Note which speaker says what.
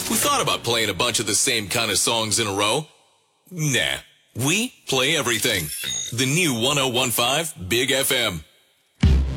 Speaker 1: Who thought about playing a bunch of the same kind of songs in a row? Nah. We play everything. The new 1015 Big FM.